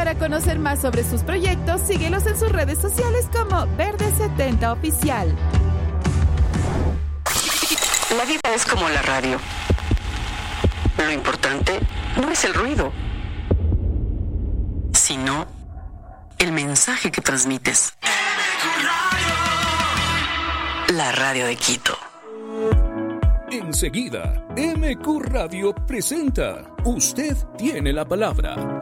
Para conocer más sobre sus proyectos, síguelos en sus redes sociales como Verde70 Oficial. La vida es como la radio. Lo importante no es el ruido, sino el mensaje que transmites. La radio de Quito. Enseguida, MQ Radio presenta Usted tiene la palabra.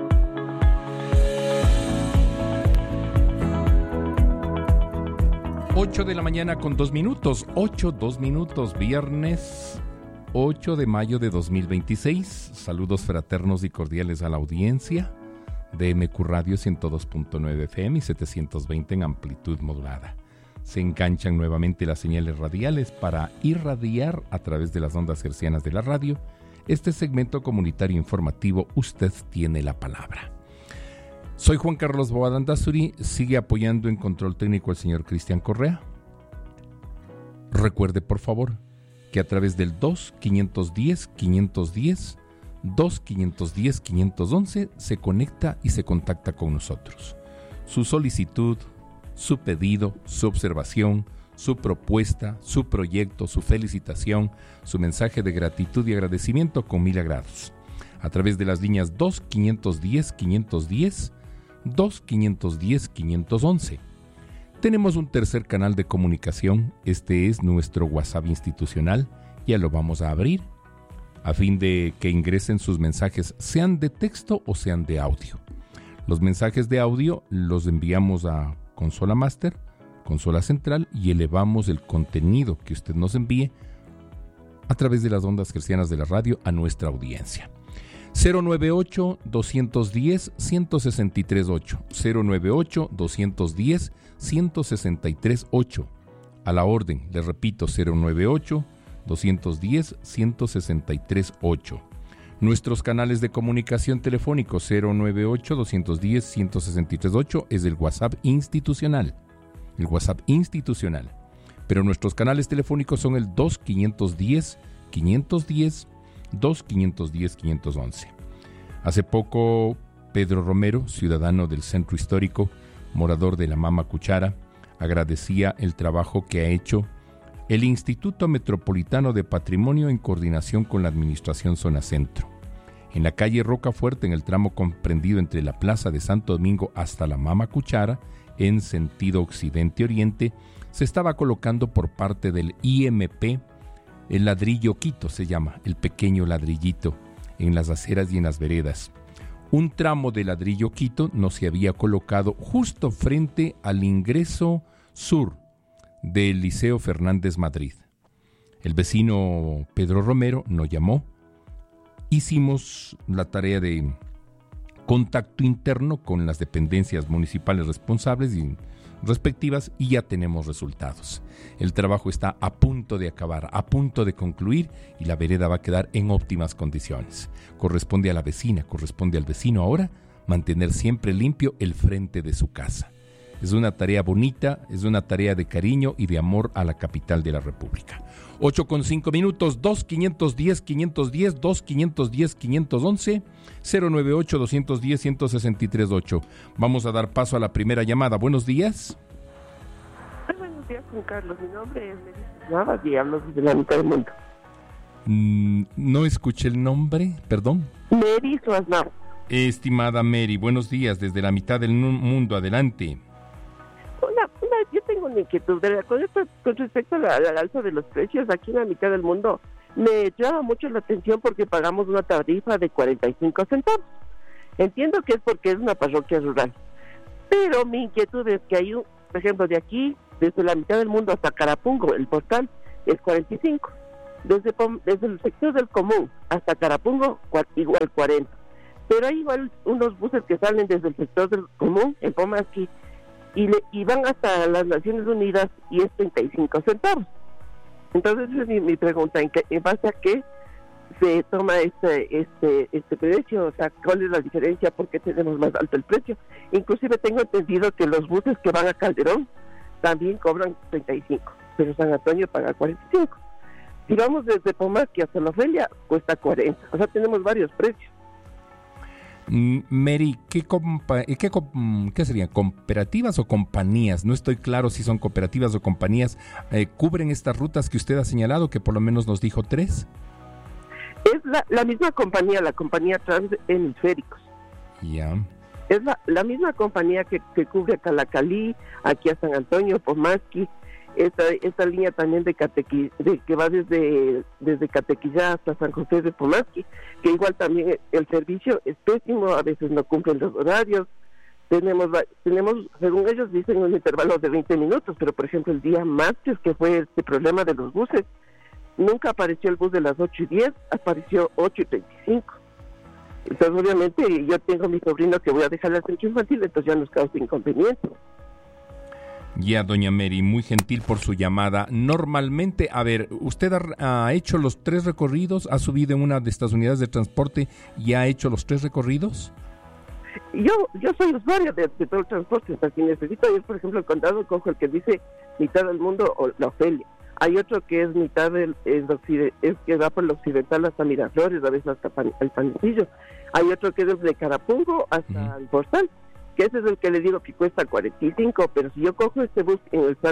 8 de la mañana con 2 minutos, 2 minutos, viernes 8 de mayo de 2026. Saludos fraternos y cordiales a la audiencia de MQ Radio 102.9 FM y 720 en amplitud modulada. Se enganchan nuevamente las señales radiales para irradiar a través de las ondas hercianas de la radio este segmento comunitario informativo Usted tiene la palabra. Soy Juan Carlos Boadandazuri, sigue apoyando en control técnico al señor Cristian Correa. Recuerde, por favor, que a través del 2-510-510, 2-510-511 se conecta y se contacta con nosotros. Su solicitud, su pedido, su observación, su propuesta, su proyecto, su felicitación, su mensaje de gratitud y agradecimiento con 1000 agrados. A través de las líneas 2-510-510, 2-510-511. Tenemos un tercer canal de comunicación, este es nuestro WhatsApp institucional, ya lo vamos a abrir, a fin de que ingresen sus mensajes, sean de texto o sean de audio. Los mensajes de audio los enviamos a Consola Master, Consola Central, y elevamos el contenido que usted nos envíe a través de las ondas hercianas de la radio a nuestra audiencia. 098-210-1638, 098-210-1638. A la orden, les repito, 098-210-1638. Nuestros canales de comunicación telefónico 098-210-1638 es el WhatsApp institucional. El WhatsApp institucional. Pero nuestros canales telefónicos son el 2-510-510, 2-510-511. Hace poco, Pedro Romero, ciudadano del Centro Histórico, morador de la Mama Cuchara, agradecía el trabajo que ha hecho el Instituto Metropolitano de Patrimonio en coordinación con la Administración Zona Centro. En la calle Rocafuerte, en el tramo comprendido entre la Plaza de Santo Domingo hasta la Mama Cuchara, en sentido occidente-oriente, se estaba colocando por parte del IMP el ladrillo Quito, se llama, el pequeño ladrillito, en las aceras y en las veredas. Un tramo de ladrillo Quito no se había colocado justo frente al ingreso sur del Liceo Fernández Madrid. El vecino Pedro Romero nos llamó, hicimos la tarea de contacto interno con las dependencias municipales responsables y respectivas y ya tenemos resultados. El trabajo está a punto de acabar, a punto de concluir y la vereda va a quedar en óptimas condiciones. Corresponde a la vecina, corresponde al vecino ahora mantener siempre limpio el frente de su casa. Es una tarea bonita, es una tarea de cariño y de amor a la capital de la República. 8:05 minutos, 2-510-510, 2-510-511, 098-210-1638. Vamos a dar paso a la primera llamada. Buenos días. Buenos días, Juan Carlos. Mi nombre es Mary Navas y hablo desde la mitad del mundo. No escuché el nombre, perdón. Mary Suaznava. Estimada Mary, buenos días desde la mitad del mundo. Adelante. Yo tengo una inquietud, con respecto al alza de los precios aquí en la mitad del mundo. Me llama mucho la atención porque pagamos una tarifa de 45 centavos. Entiendo que es porque es una parroquia rural, pero mi inquietud es que hay por ejemplo, de aquí, desde la mitad del mundo hasta Carapungo, el portal es 45. Desde el sector del Común hasta Carapungo, igual 40. Pero hay igual unos buses que salen desde el sector del Común, en Pomasqui, y van hasta las Naciones Unidas y es 35 centavos. Entonces esa es mi pregunta, ¿en base a qué se toma este precio? O sea, ¿cuál es la diferencia? ¿Por qué tenemos más alto el precio? Inclusive tengo entendido que los buses que van a Calderón también cobran 35, pero San Antonio paga 45. Si vamos desde Pomasqui hasta La Ofelia, cuesta 40. O sea, tenemos varios precios. Mary, ¿qué serían? ¿Cooperativas o compañías? No estoy claro si son cooperativas o compañías. ¿Cubren estas rutas que usted ha señalado, que por lo menos nos dijo 3? Es la misma compañía, la compañía Transhemisféricos. Ya. Es la misma compañía que cubre a Calacalí, aquí a San Antonio, Pomaski. Esta línea también que va desde Catequillá hasta San José de Pomaski, que igual también el servicio es pésimo, a veces no cumplen los horarios. Tenemos, según ellos dicen, un intervalo de 20 minutos, pero por ejemplo el día martes, que fue este problema de los buses, nunca apareció el bus de las 8:10, apareció 8:35. Entonces obviamente yo tengo a mi sobrino que voy a dejar al centro infantil, entonces ya nos causa inconveniente. Ya, doña Mary, muy gentil por su llamada. Normalmente, a ver, ¿usted ha hecho los 3 recorridos? ¿Ha subido en una de estas unidades de transporte y ha hecho los 3 recorridos? Yo soy usuaria de todo el transporte, o sea, si necesito ir, por ejemplo, al condado, cojo el que dice mitad del mundo o la Ofelia. Hay otro que es mitad es que va por el occidental hasta Miraflores, a veces hasta el Panecillo. Hay otro que es desde Carapungo hasta el Portal, que ese es el que le digo que cuesta 45, pero si yo cojo este bus en el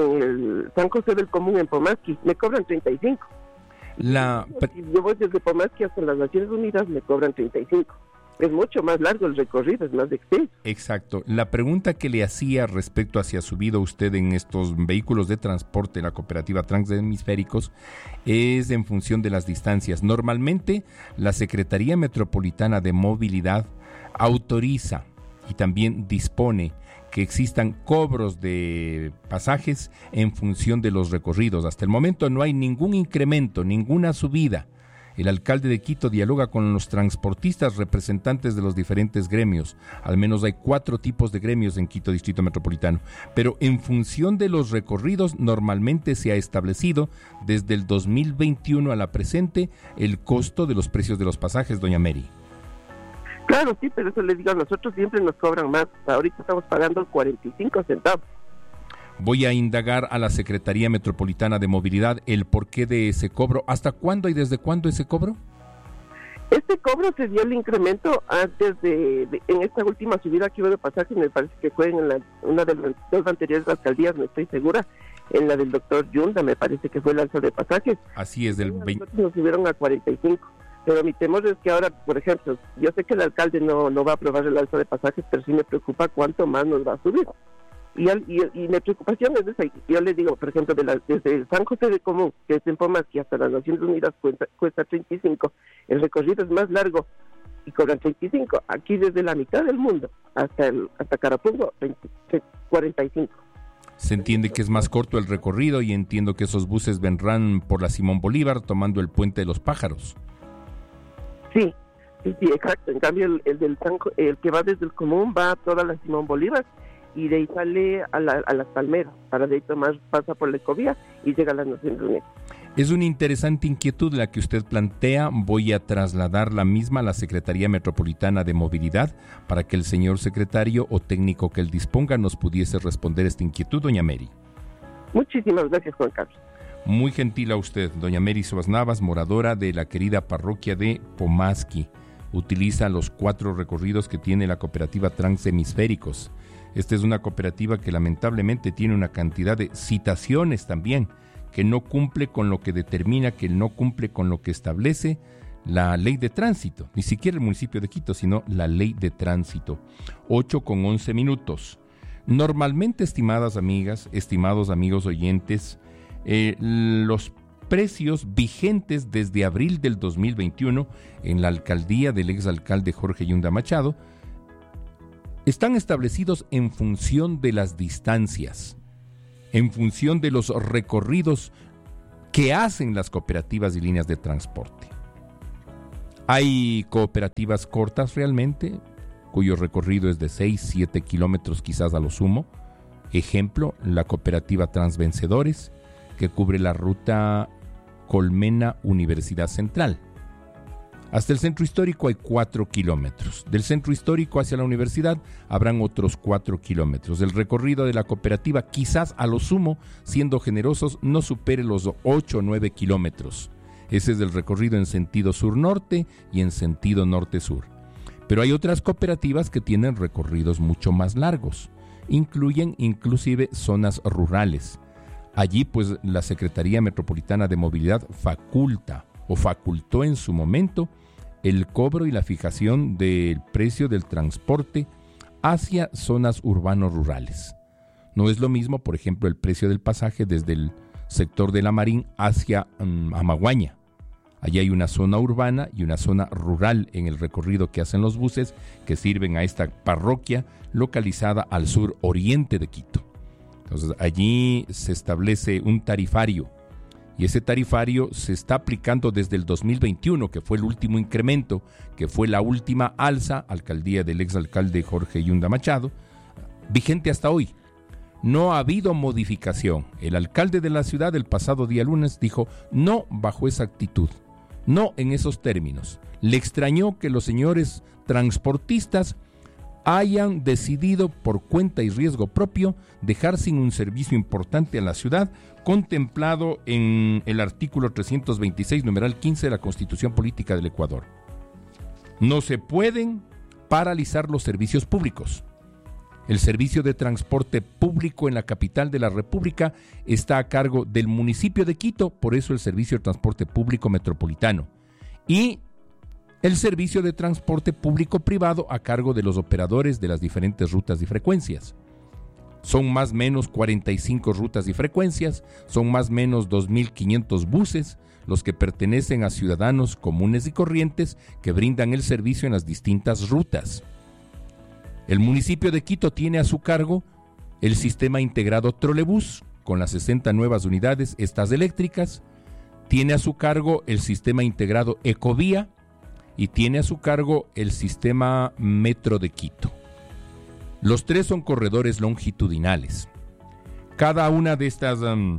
San José del Común en Pomaski, me cobran 35. Si yo voy desde Pomaski hasta las Naciones Unidas, me cobran 35. Es mucho más largo el recorrido, es más extenso. Exacto. La pregunta que le hacía respecto a si ha subido usted en estos vehículos de transporte, la cooperativa Transhemisféricos, es en función de las distancias. Normalmente, la Secretaría Metropolitana de Movilidad autoriza y también dispone que existan cobros de pasajes en función de los recorridos. Hasta el momento no hay ningún incremento, ninguna subida. El alcalde de Quito dialoga con los transportistas representantes de los diferentes gremios. Al menos hay 4 tipos de gremios en Quito Distrito Metropolitano. Pero en función de los recorridos, normalmente se ha establecido desde el 2021 a la presente el costo de los precios de los pasajes, doña Mary. Claro, sí, pero eso les digo, a nosotros siempre nos cobran más. Ahorita estamos pagando 45 centavos. Voy a indagar a la Secretaría Metropolitana de Movilidad el porqué de ese cobro. ¿Hasta cuándo y desde cuándo ese cobro? Este cobro se dio el incremento antes en esta última subida que hubo de pasajes, me parece que fue en una de las 2 anteriores alcaldías, no estoy segura, en la del doctor Yunda, me parece que fue el alza de pasajes. Así es, del 20. Nos subieron a 45. Pero mi temor es que ahora, por ejemplo, yo sé que el alcalde no va a aprobar el alza de pasajes, pero sí me preocupa cuánto más nos va a subir. Y mi preocupación es esa. Yo le digo, por ejemplo, desde San José de Común, que es en Pomaski, hasta las Naciones Unidas cuesta 35. El recorrido es más largo y cobran 35. Aquí desde la mitad del mundo hasta Carapungo, 45. Se entiende que es más corto el recorrido y entiendo que esos buses vendrán por la Simón Bolívar tomando el Puente de los Pájaros. Sí, exacto. En cambio, el que va desde el Común va a toda la Simón Bolívar y de ahí sale a las Palmeras, para de ahí pasa por la Ecovía y llega a las Naciones Unidas. Es una interesante inquietud la que usted plantea. Voy a trasladar la misma a la Secretaría Metropolitana de Movilidad para que el señor secretario o técnico que él disponga nos pudiese responder esta inquietud, doña Mary. Muchísimas gracias, Juan Carlos. Muy gentil a usted, doña Mary Soas Navas, moradora de la querida parroquia de Pomaski. Utiliza los 4 recorridos que tiene la cooperativa Transhemisféricos. Esta es una cooperativa que lamentablemente tiene una cantidad de citaciones también, que no cumple con lo que determina, que no cumple con lo que establece la ley de tránsito. Ni siquiera el municipio de Quito, sino la ley de tránsito. 8:11. Normalmente, estimadas amigas, estimados amigos oyentes, los precios vigentes desde abril del 2021 en la alcaldía del exalcalde Jorge Yunda Machado están establecidos en función de las distancias, en función de los recorridos que hacen las cooperativas y líneas de transporte. Hay cooperativas cortas realmente, cuyo recorrido es de 6-7 kilómetros quizás a lo sumo. Ejemplo, la cooperativa Transvencedores, que cubre la ruta Colmena Universidad Central. Hasta el centro histórico hay 4 kilómetros. Del centro histórico hacia la universidad habrán otros 4 kilómetros. El recorrido de la cooperativa, quizás a lo sumo, siendo generosos, no supere los 8 o 9 kilómetros. Ese es el recorrido en sentido sur-norte y en sentido norte-sur. Pero hay otras cooperativas que tienen recorridos mucho más largos. Incluyen inclusive zonas rurales. Allí pues la Secretaría Metropolitana de Movilidad facultó en su momento el cobro y la fijación del precio del transporte hacia zonas urbanos-rurales. No es lo mismo, por ejemplo, el precio del pasaje desde el sector de La Marín hacia Amaguaña. Allí hay una zona urbana y una zona rural en el recorrido que hacen los buses que sirven a esta parroquia localizada al sur oriente de Quito. Entonces allí se establece un tarifario y ese tarifario se está aplicando desde el 2021, que fue el último incremento, que fue la última alza, alcaldía del exalcalde Jorge Yunda Machado, vigente hasta hoy. No ha habido modificación. El alcalde de la ciudad el pasado día lunes dijo no bajo esa actitud, no en esos términos. Le extrañó que los señores transportistas hayan decidido por cuenta y riesgo propio dejar sin un servicio importante a la ciudad contemplado en el artículo 326, numeral 15 de la Constitución Política del Ecuador. No se pueden paralizar los servicios públicos. El servicio de transporte público en la capital de la República está a cargo del municipio de Quito, por eso el servicio de transporte público metropolitano. Y el servicio de transporte público privado a cargo de los operadores de las diferentes rutas y frecuencias. Son más o menos 45 rutas y frecuencias, son más o menos 2.500 buses, los que pertenecen a ciudadanos comunes y corrientes que brindan el servicio en las distintas rutas. El municipio de Quito tiene a su cargo el sistema integrado trolebús, con las 60 nuevas unidades, estas eléctricas, tiene a su cargo el sistema integrado Ecovía y tiene a su cargo el sistema Metro de Quito. Los tres son corredores longitudinales. Cada una de estas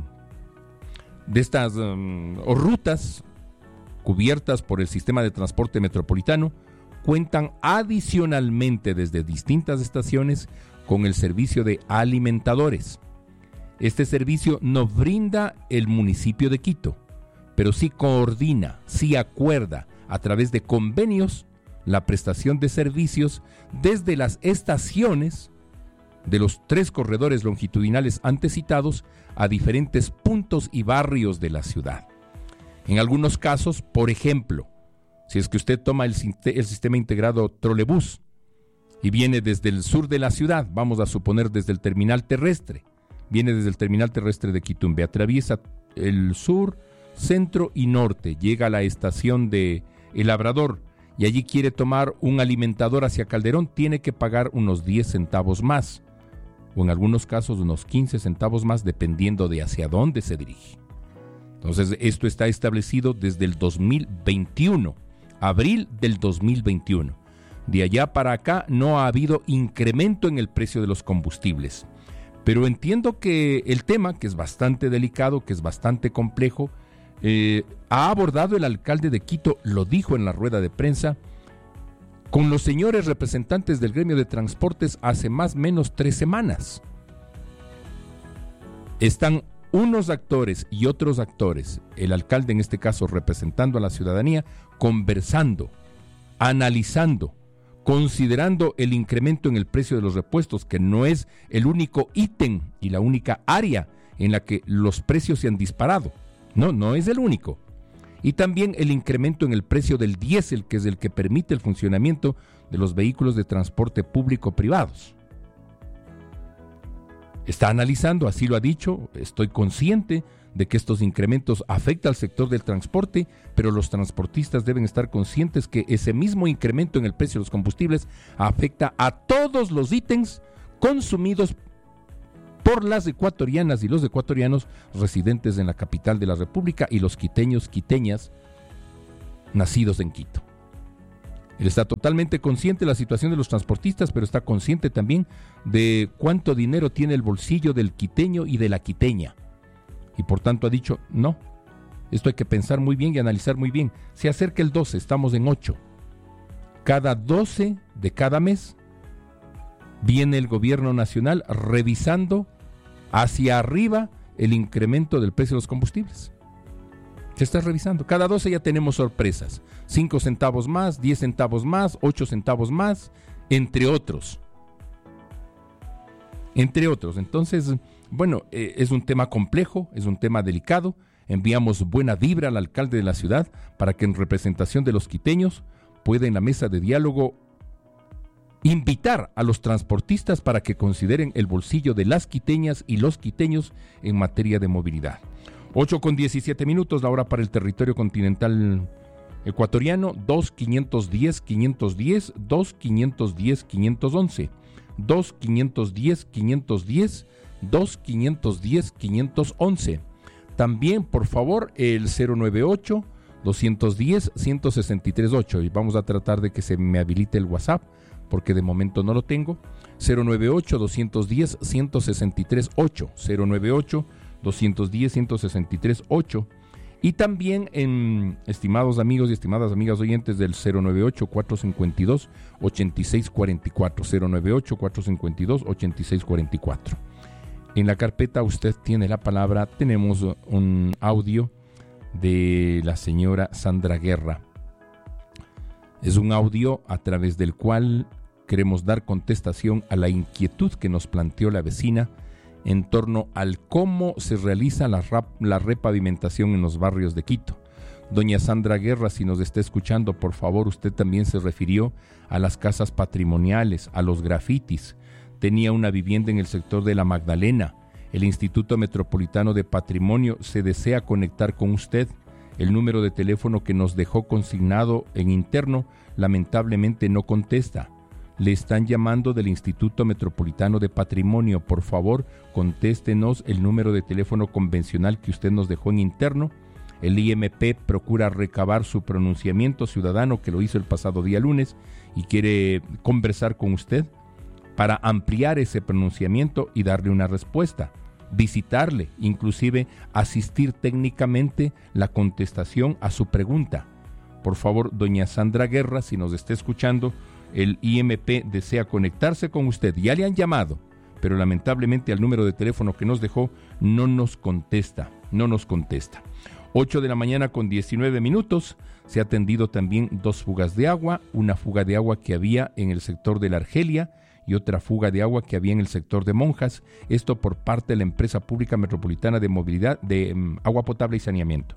rutas cubiertas por el sistema de transporte metropolitano cuentan adicionalmente desde distintas estaciones con el servicio de alimentadores. Este servicio no brinda el municipio de Quito, pero sí coordina, sí acuerda a través de convenios la prestación de servicios desde las estaciones de los tres corredores longitudinales antes citados a diferentes puntos y barrios de la ciudad. En algunos casos, por ejemplo, si es que usted toma el sistema integrado trolebús y viene desde el sur de la ciudad, vamos a suponer desde el terminal terrestre, viene desde el terminal terrestre de Quitumbe, atraviesa el sur, centro y norte, llega a la estación de El Labrador y allí quiere tomar un alimentador hacia Calderón, tiene que pagar unos 10 centavos más, o en algunos casos unos 15 centavos más, dependiendo de hacia dónde se dirige. Entonces, esto está establecido desde el 2021, abril del 2021. De allá para acá no ha habido incremento en el precio de los combustibles. Pero entiendo que el tema, que es bastante delicado, que es bastante complejo, ha abordado el alcalde de Quito, lo dijo en la rueda de prensa, con los señores representantes del gremio de transportes hace más o menos 3 semanas. Están unos actores y otros actores, el alcalde en este caso representando a la ciudadanía, conversando, analizando, considerando el incremento en el precio de los repuestos, que no es el único ítem y la única área en la que los precios se han disparado. No es el único. Y también el incremento en el precio del diésel, que es el que permite el funcionamiento de los vehículos de transporte público privados. Está analizando, así lo ha dicho, estoy consciente de que estos incrementos afectan al sector del transporte, pero los transportistas deben estar conscientes que ese mismo incremento en el precio de los combustibles afecta a todos los ítems consumidos por las ecuatorianas y los ecuatorianos residentes en la capital de la República y los quiteños, quiteñas, nacidos en Quito. Él está totalmente consciente de la situación de los transportistas, pero está consciente también de cuánto dinero tiene el bolsillo del quiteño y de la quiteña. Y por tanto ha dicho, no, esto hay que pensar muy bien y analizar muy bien. Se acerca el 12, estamos en 8. Cada 12 de cada mes viene el gobierno nacional revisando hacia arriba el incremento del precio de los combustibles. Se está revisando. Cada 12 ya tenemos sorpresas. 5 centavos más, 10 centavos más, 8 centavos más, entre otros. Entre otros. Entonces, bueno, es un tema complejo, es un tema delicado. Enviamos buena vibra al alcalde de la ciudad para que en representación de los quiteños pueda en la mesa de diálogo invitar a los transportistas para que consideren el bolsillo de las quiteñas y los quiteños en materia de movilidad. 8:17, la hora para el territorio continental ecuatoriano. 2-510-510, 2-510-511, 2-510-510, 2-510-511. También, por favor, el 098-210-1638. Y vamos a tratar de que se me habilite el WhatsApp, porque de momento no lo tengo. 098-210-1638. 098-210-1638. Y también, estimados amigos y estimadas amigas oyentes, del 098-452-8644. 098-452-8644. En la carpeta Usted tiene la palabra. Tenemos un audio de la señora Sandra Guerra. Es un audio a través del cual queremos dar contestación a la inquietud que nos planteó la vecina en torno al cómo se realiza la repavimentación en los barrios de Quito. Doña Sandra Guerra, si nos está escuchando, por favor, usted también se refirió a las casas patrimoniales, a los grafitis. Tenía una vivienda en el sector de La Magdalena. El Instituto Metropolitano de Patrimonio se desea conectar con usted. El número de teléfono que nos dejó consignado en interno lamentablemente no contesta. Le están llamando del Instituto Metropolitano de Patrimonio. Por favor, contéstenos el número de teléfono convencional que usted nos dejó en interno. El IMP procura recabar su pronunciamiento ciudadano, que lo hizo el pasado día lunes, y quiere conversar con usted para ampliar ese pronunciamiento y darle una respuesta, visitarle, inclusive asistir técnicamente la contestación a su pregunta. Por favor, doña Sandra Guerra, si nos está escuchando, el IMP desea conectarse con usted. Ya le han llamado, pero lamentablemente al número de teléfono que nos dejó no nos contesta. 8:19. Se ha atendido también 2 fugas de agua, una fuga de agua que había en el sector de la Argelia y otra fuga de agua que había en el sector de Monjas, esto por parte de la Empresa Pública Metropolitana de Movilidad de Agua Potable y Saneamiento.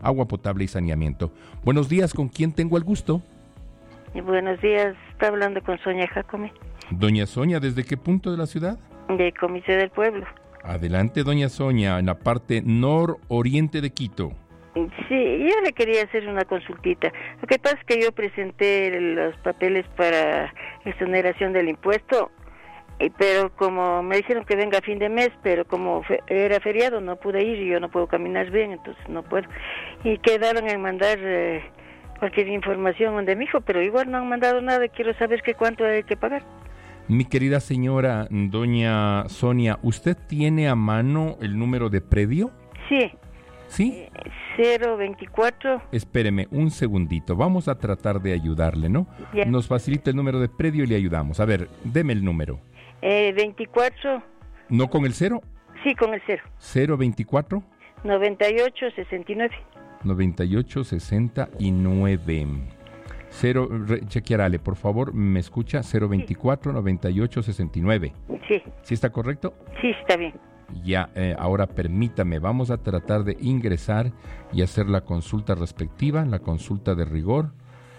Buenos días, ¿con quién tengo el gusto? Buenos días, está hablando con Sonia Jacome. Doña Sonia, ¿desde qué punto de la ciudad? De Comice del Pueblo. Adelante, doña Sonia, en la parte nororiente de Quito. Sí, yo le quería hacer una consultita. Lo que pasa es que yo presenté los papeles para exoneración del impuesto, pero como me dijeron que venga a fin de mes, pero como era feriado no pude ir y yo no puedo caminar bien, entonces no puedo. Y quedaron en mandar cualquier información de mi hijo, pero igual no han mandado nada. Quiero saber cuánto hay que pagar. Mi querida señora, doña Sonia, ¿usted tiene a mano el número de predio? Sí. ¿Sí? 024. Espéreme un segundito, vamos a tratar de ayudarle, ¿no? Ya. Nos facilita el número de predio y le ayudamos. A ver, deme el número. 24. ¿No con el 0? Sí, con el 0. 024. 9869. 9869. Chequearale, por favor, ¿me escucha? 024 9869. Sí. ¿Sí está correcto? Sí, está bien. Ya, ahora permítame, vamos a tratar de ingresar y hacer la consulta respectiva, la consulta de rigor.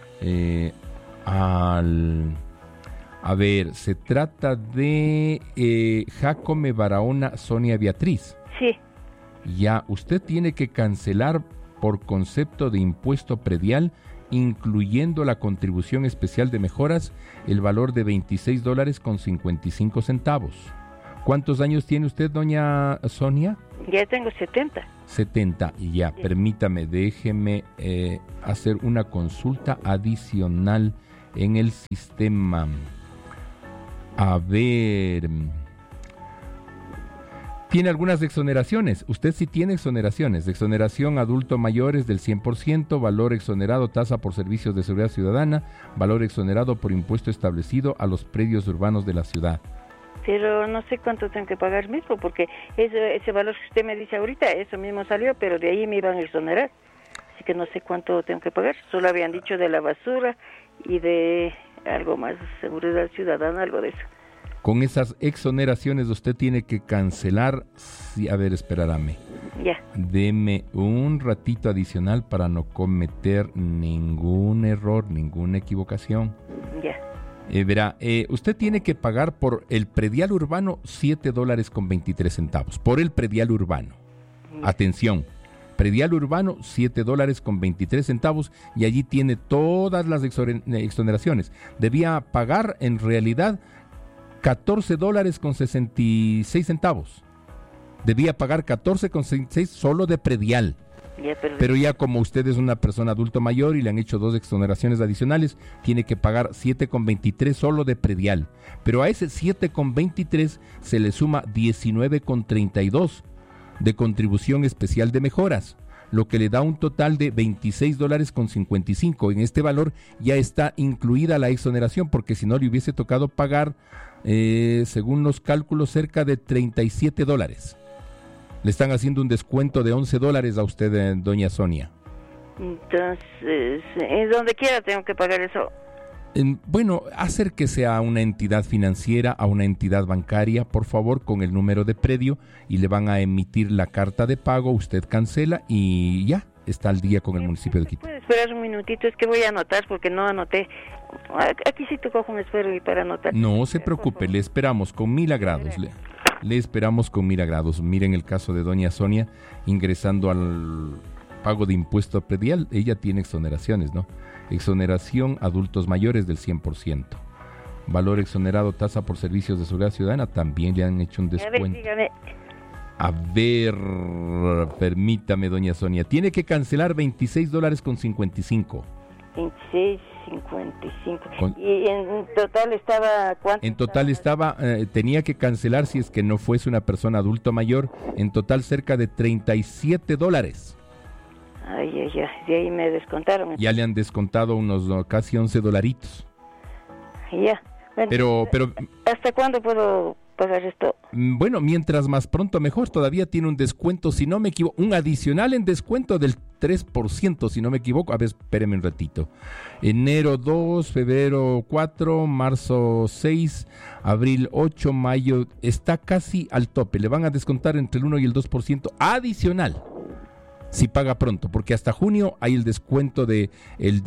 A ver, se trata de Jacome Barahona Sonia Beatriz. Sí. Ya, usted tiene que cancelar por concepto de impuesto predial, incluyendo la contribución especial de mejoras, el valor de $26.55. ¿Cuántos años tiene usted, doña Sonia? Ya tengo 70. 70, y ya, sí. Permítame, déjeme hacer una consulta adicional en el sistema. A ver, tiene algunas exoneraciones. Usted sí tiene exoneraciones. Exoneración adulto mayores del 100%, valor exonerado tasa por servicios de seguridad ciudadana, valor exonerado por impuesto establecido a los predios urbanos de la ciudad. Pero no sé cuánto tengo que pagar mismo, porque ese valor que usted me dice ahorita, eso mismo salió, pero de ahí me iban a exonerar. así que no sé cuánto tengo que pagar. Solo habían dicho de la basura y de algo más, seguridad ciudadana, algo de eso. Con esas exoneraciones usted tiene que cancelar, sí, a ver, espérame. Ya. Deme un ratito adicional para no cometer ningún error, ninguna equivocación. Ya. Verá, usted tiene que pagar por el predial urbano $7.23. Por el predial urbano. Atención, predial urbano $7.23 y allí tiene todas las exoneraciones. Debía pagar en realidad $14.66. Debía pagar $14.66 solo de predial. Pero ya como usted es una persona adulto mayor y le han hecho 2 exoneraciones adicionales, tiene que pagar $7.23 solo de predial. Pero a ese $7.23 se le suma $19.32 de contribución especial de mejoras, lo que le da un total de $26.55. En este valor ya está incluida la exoneración, porque si no le hubiese tocado pagar, según los cálculos, cerca de $37. Le están haciendo un descuento de $11 a usted, doña Sonia. Entonces, en donde quiera tengo que pagar eso. Bueno, acérquese a una entidad financiera, a una entidad bancaria, por favor, con el número de predio, y le van a emitir la carta de pago. Usted cancela y ya está al día con el municipio de Quito. ¿Puede esperar un minutito? Es que voy a anotar porque no anoté. Aquí sí te cojo un esfero y para anotar. No se preocupe, le esperamos con 1000 agrados. Le esperamos con 1000 agrados. Miren el caso de doña Sonia, ingresando al pago de impuesto predial. Ella tiene exoneraciones, ¿no? Exoneración adultos mayores del 100%. Valor exonerado, tasa por servicios de seguridad ciudadana, también le han hecho un descuento. A ver, permítame, doña Sonia. Tiene que cancelar $26.55. 26.55. ¿Y en total estaba cuánto? En total tenía que cancelar, si es que no fuese una persona adulto mayor, en total cerca de $37. Ay, de ahí me descontaron. Ya le han descontado unos casi $11. Ya. Bueno, pero ¿hasta cuándo puedo pagar esto? Bueno, mientras más pronto mejor. Todavía tiene un descuento, si no me equivoco, un adicional en descuento del 3%, si no me equivoco. A ver, espéreme un ratito. Enero 2, febrero 4, marzo 6, abril 8, mayo, está casi al tope. Le van a descontar entre el 1 y el 2% adicional si paga pronto, porque hasta junio hay el descuento de el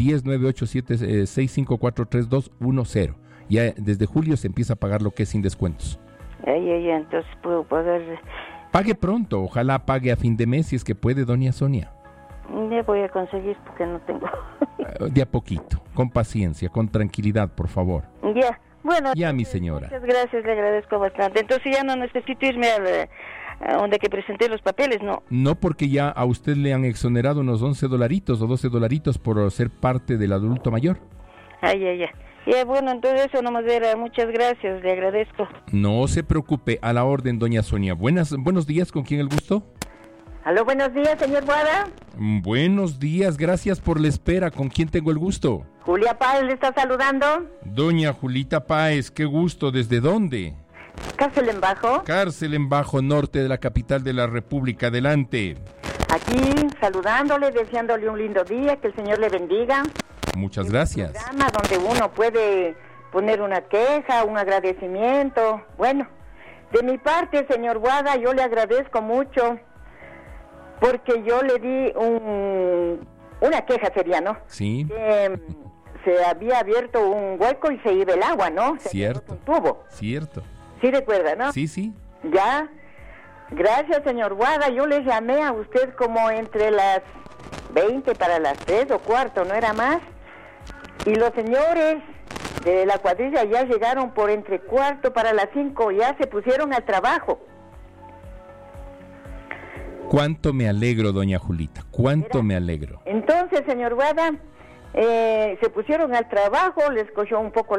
10.987.654.3210. Ya desde julio se empieza a pagar lo que es sin descuentos. Entonces puedo pagar. Pague pronto, ojalá pague a fin de mes si es que puede, doña Sonia. Ya voy a conseguir porque no tengo. De a poquito, con paciencia, con tranquilidad, por favor. Ya, bueno. Ya, mi señora. Muchas gracias, le agradezco bastante. Entonces ya no necesito irme a donde que presenté los papeles, ¿no? No, porque ya a usted le han exonerado unos $11 o $12 por ser parte del adulto mayor. Ya, bueno, entonces eso nomás era. Muchas gracias, le agradezco. No se preocupe, a la orden, doña Sonia. Buenos días, ¿con quién el gusto? Aló, buenos días, señor Boada. Buenos días, gracias por la espera. ¿Con quién tengo el gusto? Julia Páez le está saludando. Doña Julita Páez, qué gusto. ¿Desde dónde? Cárcel en Bajo. Cárcel en Bajo, norte de la capital de la República. Adelante. Aquí, saludándole, deseándole un lindo día, que el Señor le bendiga. Muchas gracias. Un programa donde uno puede poner una queja, un agradecimiento. Bueno, de mi parte, señor Boada, yo le agradezco mucho porque yo le di una queja, sería, ¿no? Sí. Que se había abierto un hueco y se iba el agua, ¿no? Cierto. Un tubo. Cierto. Sí recuerda, ¿no? Sí. Ya. Gracias, señor Boada. Yo le llamé a usted como entre las 20 para las 3 o cuarto, no era más. Y los señores de la cuadrilla ya llegaron por entre cuarto para las 5, ya se pusieron al trabajo. Cuánto me alegro, doña Julita, cuánto me alegro. Entonces, señor Boada, se pusieron al trabajo, les cogió un poco